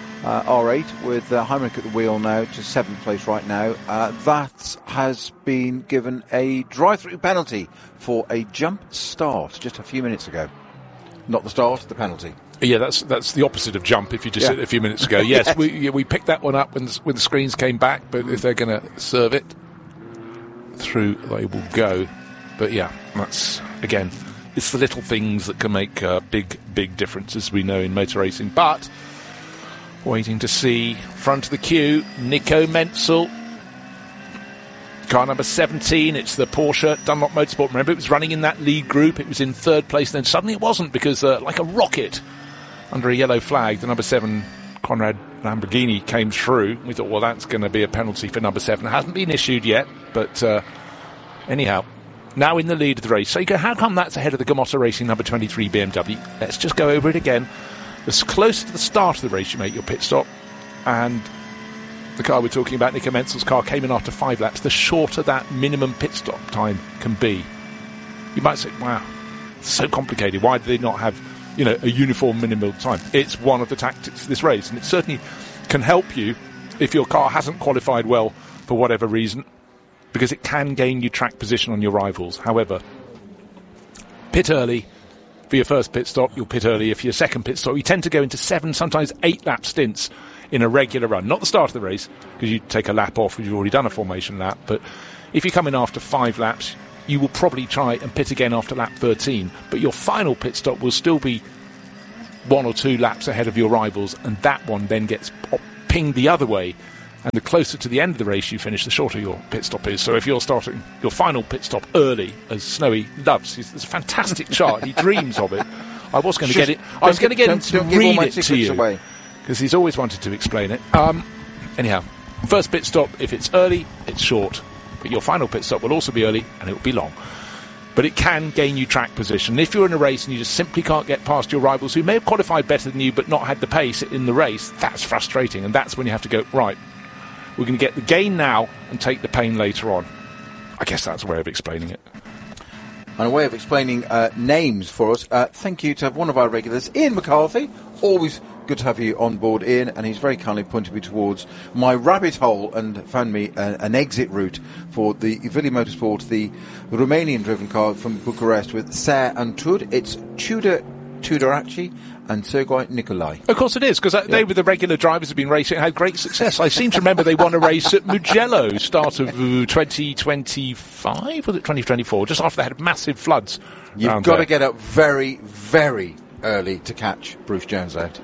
R8 with Heinrich at the wheel now, to 7th place right now. That has been given a drive-through penalty for a jump start just a few minutes ago. Not the start, the penalty. Yeah, that's the opposite of jump. If you just said it a few minutes ago, yes, yes. We picked that one up when the screens came back. But if they're going to serve it through, they will go. But yeah, that's again, it's the little things that can make big differences, we know, in motor racing. But waiting to see front of the queue, Nico Menzel. Car number 17, it's the Porsche Dunlop Motorsport. Remember, it was running in that lead group. It was in 3rd place, then suddenly it wasn't, because like a rocket under a yellow flag, the number 7 Conrad Lamborghini came through. We thought, well, that's going to be a penalty for number 7. It hasn't been issued yet, but anyhow, now in the lead of the race. So you go, how come that's ahead of the Gamotta Racing number 23 BMW? Let's just go over it again. The closer to the start of the race you make your pit stop, and the car we're talking about, Nico Menzel's car, came in after 5 laps, the shorter that minimum pit stop time can be. You might say, wow, it's so complicated. Why do they not have, a uniform minimum time? It's one of the tactics of this race, and it certainly can help you if your car hasn't qualified well for whatever reason. because it can gain you track position on your rivals. However, pit early for your first pit stop, you'll pit early. For your second pit stop, you tend to go into 7, sometimes 8 lap stints in a regular run. Not the start of the race, because you take a lap off because you've already done a formation lap, but if you come in after 5 laps, you will probably try and pit again after lap 13, but your final pit stop will still be 1 or 2 laps ahead of your rivals, and that one then gets pinged the other way, and the closer to the end of the race you finish, the shorter your pit stop is. So if you're starting your final pit stop early, as Snowy loves, it's a fantastic chart, he dreams of it. I was going to get it. I was going to get him to read it to you, because he's always wanted to explain it. Anyhow, first pit stop, if it's early, it's short, but your final pit stop will also be early, and it will be long. But it can gain you track position. If you're in a race and you just simply can't get past your rivals who may have qualified better than you but not had the pace in the race, that's frustrating, and that's when you have to go, right, we're going to get the gain now and take the pain later on. I guess that's a way of explaining it. And a way of explaining names for us, thank you to one of our regulars, Ian McCarthy. Always good to have you on board, Ian, and he's very kindly pointed me towards my rabbit hole and found me an exit route for the Vili Motorsport, the Romanian-driven car from Bucharest with Ser and Tud. It's Tudor Tudorache and Sergei Nicolai. Of course it is, because they were the regular drivers who've been racing and had great success. I seem to remember they won a race at Mugello, start of 2025, was it 2024, just after they had massive floods. You've got to get up very, very early to catch Bruce Jones out.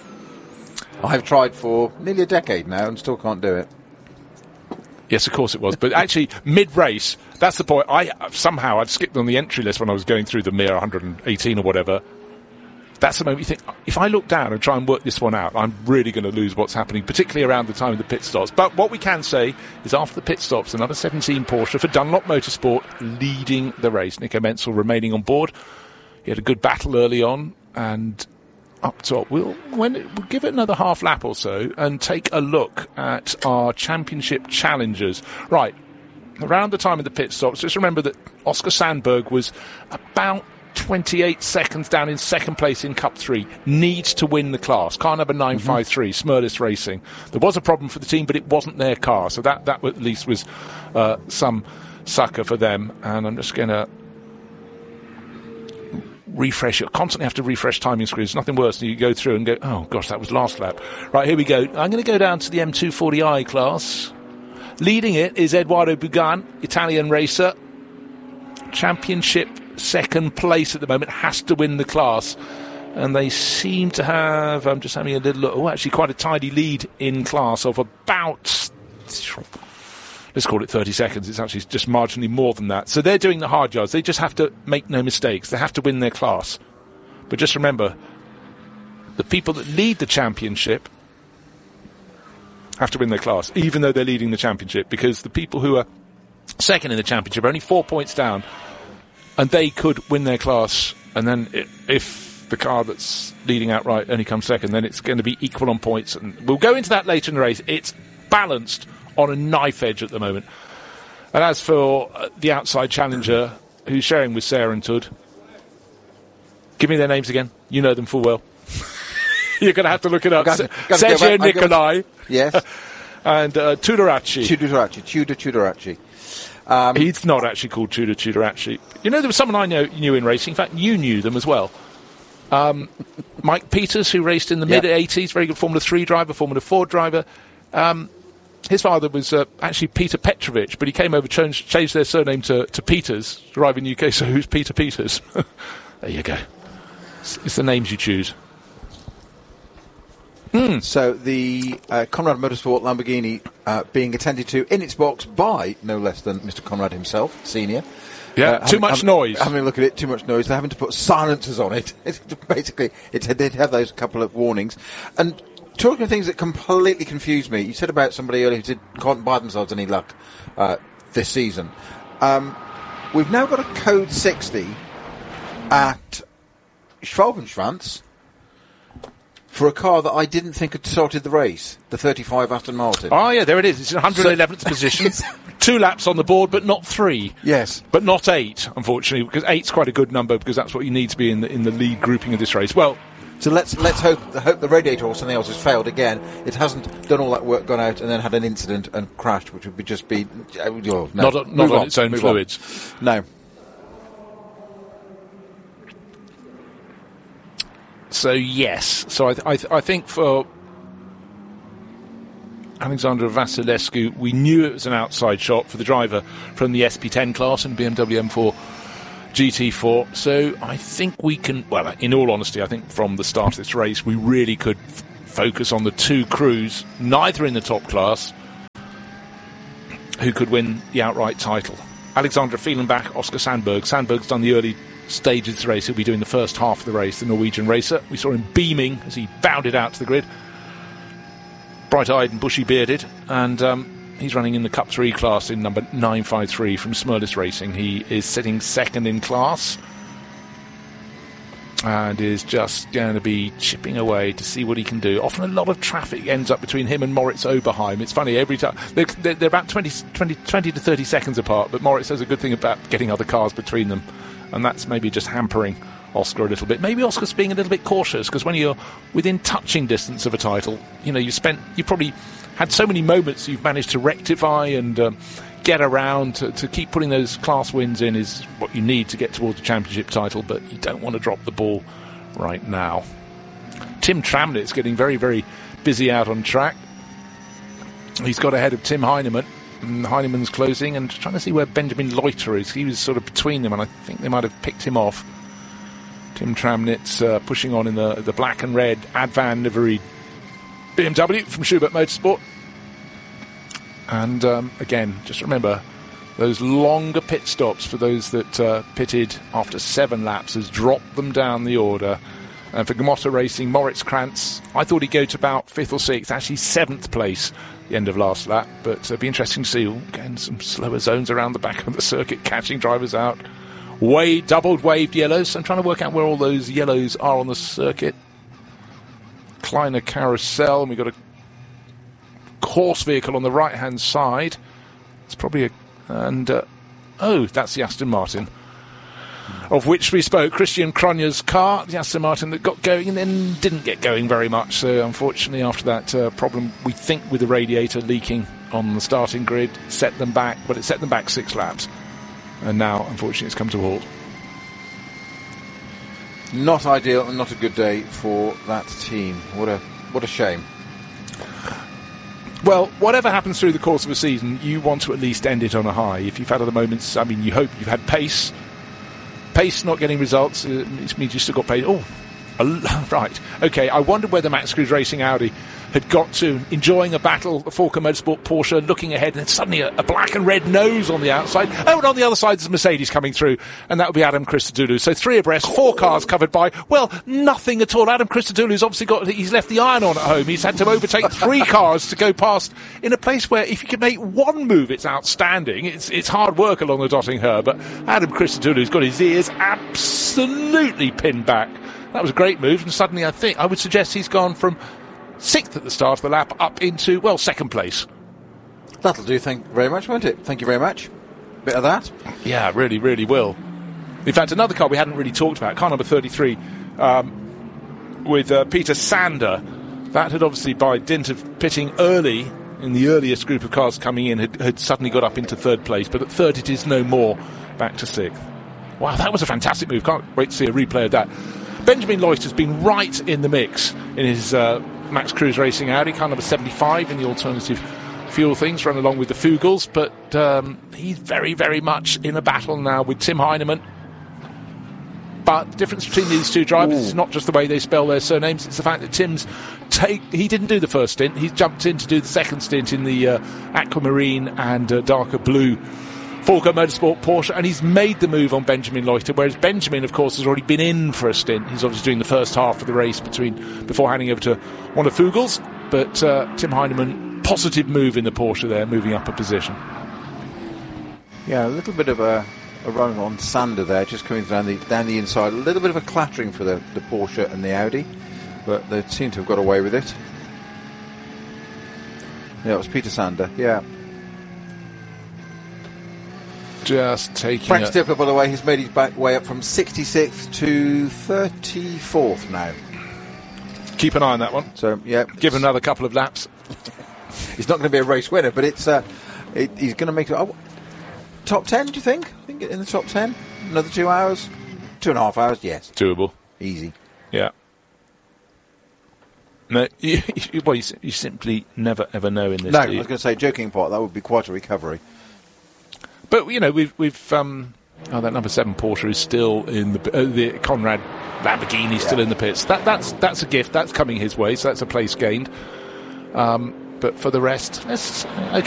I've tried for nearly a decade now and still can't do it. Yes, of course it was. But actually, mid-race, that's the point. I'd skipped on the entry list when I was going through the Mir 118 or whatever. That's the moment you think, if I look down and try and work this one out, I'm really going to lose what's happening, particularly around the time of the pit stops. But what we can say is after the pit stops, another 17 Porsche for Dunlop Motorsport leading the race. Nico Menzel remaining on board. He had a good battle early on, and up top, we'll give it another half lap or so and take a look at our championship challengers. Right, around the time of the pit stops, just remember that Oscar Sandberg was about 28 seconds down in second place in Cup 3, needs to win the class. Car number 953, Smurlis Racing. There was a problem for the team, but it wasn't their car, so that at least was some sucker for them. And I'm just going to refresh. You constantly have to refresh timing screens. Nothing worse than you go through and go, oh gosh, that was last lap. Right, here we go. I'm going to go down to the M240i class. Leading it is Eduardo Bugan, Italian racer. Championship second place at the moment, has to win the class. And they seem to have, I'm just having a little look, actually quite a tidy lead in class of about, let's call it 30 seconds. It's actually just marginally more than that. So they're doing the hard yards. They just have to make no mistakes. They have to win their class. But just remember, the people that lead the championship have to win their class, even though they're leading the championship, because the people who are second in the championship are only 4 points down, and they could win their class. And then if the car that's leading outright only comes second, then it's going to be equal on points. And we'll go into that later in the race. It's balanced on a knife edge at the moment. And as for the outside challenger, who's sharing with Sarah and Tud, give me their names again. You know them full well. You're going to have to look it up. Sergio Nicolai. Yes. And Tudorache. Tudor Tudorache. He's not actually called Tudor Tudorache. You know, there was someone I knew in racing. In fact, you knew them as well. Mike Peters, who raced in the mid-80s, very good Formula 3 driver, Formula 4 driver. His father was actually Peter Petrovich, but he came over, changed their surname to Peters, to arrive in the UK, so who's Peter Peters? There you go. It's the names you choose. So the Conrad Motorsport Lamborghini being attended to in its box by no less than Mr. Conrad himself, senior. Yeah, too much noise. Having a look at it, too much noise. They're having to put silencers on it. Basically, they'd have those couple of warnings. And talking of things that completely confused me, you said about somebody earlier who can't buy themselves any luck this season. We've now got a code 60 at Schwalbenschwanz for a car that I didn't think had started the race, the 35 Aston Martin. Oh, yeah, there it is. It's in 111th position. 2 laps on the board, but not 3. Yes. But not 8, unfortunately, because 8's quite a good number, because that's what you need to be in the lead grouping of this race. Well, So let's hope the radiator or something else has failed again. It hasn't done all that work, gone out, and then had an incident and crashed, which would just be no. Not on its own fluids. No. So yes, so I think for Alexander Vasilescu, we knew it was an outside shot for the driver from the SP10 class in BMW M4 GT4. So I think we can, well, in all honesty, I think from the start of this race, we really could focus on the two crews, neither in the top class, who could win the outright title. Alexander Fehlenbach, Oscar Sandberg. Sandberg's done the early stages of the race. He'll be doing the first half of the race, the Norwegian racer. We saw him beaming as he bounded out to the grid, bright-eyed and bushy-bearded, and he's running in the Cup 3 class in number 953 from Smurlis Racing. He is sitting second in class and is just going to be chipping away to see what he can do. Often a lot of traffic ends up between him and Moritz Oberheim. It's funny, every time they're about 20 to 30 seconds apart, but Moritz has a good thing about getting other cars between them, and that's maybe just hampering Oscar a little bit. Maybe Oscar's being a little bit cautious, because when you're within touching distance of a title, you probably had so many moments you've managed to rectify and get around to keep putting those class wins in is what you need to get towards the championship title, but you don't want to drop the ball right now. Tim Tramnitz getting very, very busy out on track. He's got ahead of Tim Heinemann. Heinemann's closing and trying to see where Benjamin Leuter is. He was sort of between them, and I think they might have picked him off. Tim Tramnitz pushing on in the black and red Advan liveried BMW from Schubert Motorsport. And again, just remember, those longer pit stops for those that pitted after 7 laps has dropped them down the order. And for Gamotta Racing, Moritz Krantz, I thought he'd go to about 5th or 6th, actually 7th place at the end of last lap. But it'll be interesting to see, again, some slower zones around the back of the circuit, catching drivers out. Doubled waved yellows. I'm trying to work out where all those yellows are on the circuit. Kleiner Carousel, and we've got a course vehicle on the right-hand side. It's probably that's the Aston Martin, of which we spoke. Christian Kronja's car, the Aston Martin that got going and then didn't get going very much. So unfortunately, after that problem, we think with the radiator leaking on the starting grid, set them back, but it set them back 6 laps. And now, unfortunately, it's come to a halt. Not ideal and not a good day for that team. What a shame. Well, whatever happens through the course of a season, you want to at least end it on a high. If you've had other moments, I mean, you hope you've had pace. Pace not getting results, it means you still got pace. Right. Okay, I wondered whether Max Cruz Racing Audi had got to enjoying a battle, the Falken Motorsport Porsche, looking ahead, and then suddenly a black and red nose on the outside. Oh, and on the other side there's a Mercedes coming through, and that would be Adam Christodoulou. So 3 abreast, 4 cars covered by, well, nothing at all. Adam Christodoulou's obviously he's left the iron on at home. He's had to overtake 3 cars to go past in a place where if you can make one move, it's outstanding. It's hard work along the Dotting Her, but Adam Christodoulou's got his ears absolutely pinned back. That was a great move, and suddenly I would suggest he's gone from 6th at the start of the lap up into, 2nd place. That'll do, thank you very much, won't it? Thank you very much. Bit of that. Yeah, really, really will. In fact, another car we hadn't really talked about, car number 33, with Peter Sander. That had obviously, by dint of pitting early, in the earliest group of cars coming in, had suddenly got up into 3rd place, but at 3rd it is no more, back to 6th. Wow, that was a fantastic move. Can't wait to see a replay of that. Benjamin Leuter's been right in the mix in his Max Cruz Racing Audi, car number 75 in the alternative fuel things, run along with the Fugels, but he's very, very much in a battle now with Tim Heinemann. But the difference between these two drivers is not just the way they spell their surnames, it's the fact that he didn't do the first stint, he's jumped in to do the second stint in the aquamarine and darker blue Falken Motorsport Porsche, and he's made the move on Benjamin Leuter, whereas Benjamin, of course, has already been in for a stint. He's obviously doing the first half of the race before handing over to one of Fugels, but Tim Heinemann, positive move in the Porsche there, moving up a position. Yeah, a little bit of a run on Sander there, just coming down the inside. A little bit of a clattering for the Porsche and the Audi, but they seem to have got away with it. Yeah, it was Peter Sander, yeah. Just taking Frank Stippler, by the way, has made his way up from 66th to 34th now. Keep an eye on that one. So, yeah. Give him another couple of laps. He's not going to be a race winner, but he's going to make it. Top 10, do you think? I think in the top 10? Another 2 hours? 2.5 hours, yes. Doable. Easy. Yeah. No, you simply never ever know in this. No, I was going to say, joking part, that would be quite a recovery. But we've that number 7 Porsche is still in the Conrad Lamborghini still in the pits. That's a gift. That's coming his way. So that's a place gained. But for the rest, okay.